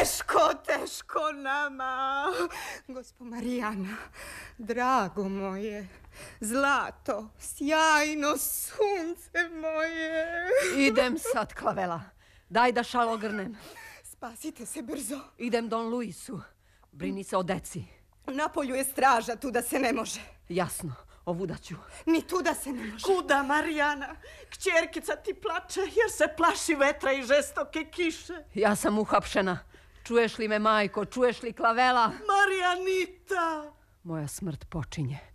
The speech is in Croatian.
teško nama. Gospo Marijana, drago moje, zlato, sjajno sunce moje. Idem sad, Klavela. Daj da šal ogrnem. Spasite se brzo. Idem Don Luisu. Brini se o deci. Napolju je straža, tu da se ne može. Jasno, ovuda ću. Ni tu da se ne može. Kuda, Marijana? Kćerkica ti plače jer se plaši vetra i žestoke kiše. Ja sam uhapšena. Čuješ li me, majko? Čuješ li, Klavela? Marijanita! Moja smrt počinje.